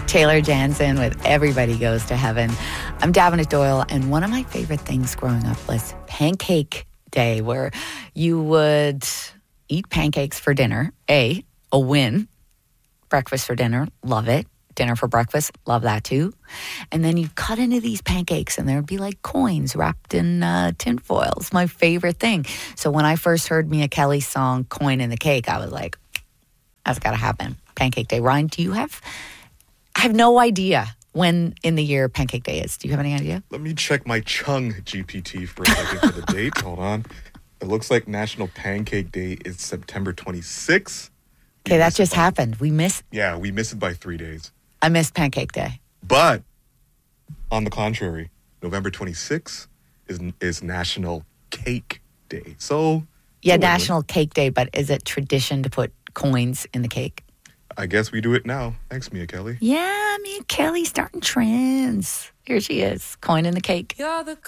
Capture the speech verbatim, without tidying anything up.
Taylor Jansen with Everybody Goes to Heaven. I'm Davenant Doyle, and one of my favorite things growing up was Pancake Day, where you would eat pancakes for dinner. A, a win. Breakfast for dinner, love it. Dinner for breakfast, love that too. And then you cut into these pancakes, and there'd be like coins wrapped in uh, tinfoil. It's my favorite thing. So when I first heard Mia Kelly's song, Coin in the Cake, I was like, that's got to happen. Pancake Day. Ryan, do you have... I have no idea when in the year Pancake Day is. Do you have any idea? Let me check my Chung G P T for a second for the date. Hold on. It looks like National Pancake Day is September twenty-sixth. Okay, that just by, happened. We missed... Yeah, we missed it by three days. I missed Pancake Day. But, on the contrary, November twenty-sixth is, is National Cake Day. So... Yeah, National Cake Day, but is it tradition to put coins in the cake? I guess we do it now. Thanks, Mia Kelly. Yeah, Mia Kelly starting trends. Here she is, coin in the cake. You're the